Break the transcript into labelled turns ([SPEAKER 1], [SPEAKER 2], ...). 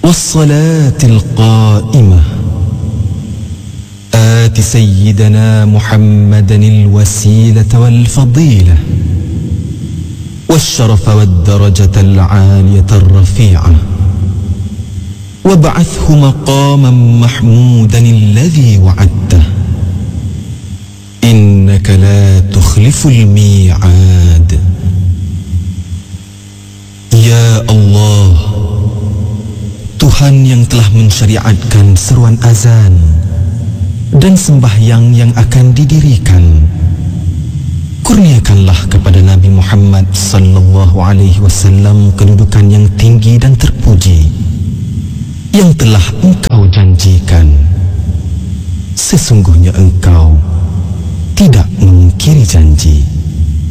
[SPEAKER 1] والصلاة القائمة آت سيدنا محمدا الوسيلة والفضيلة والشرف والدرجة العالية الرفيعة وابعثه مقاما محمودا الذي وعدته إنك لا تخلف الميعاد. Ya Allah, Tuhan yang telah mensyariatkan seruan azan dan sembahyang yang akan didirikan, kurniakanlah kepada Nabi Muhammad sallallahu alaihi wasallam kedudukan yang tinggi dan terpuji yang telah Engkau janjikan. Sesungguhnya Engkau tidak mengingkari janji.